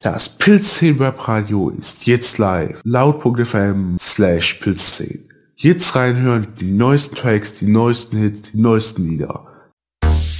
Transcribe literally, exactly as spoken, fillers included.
Das Pilzzehn Webradio ist jetzt live. Laut.fm slash Pilzzehn. Jetzt reinhören, die neuesten Tracks, die neuesten Hits, die neuesten Lieder.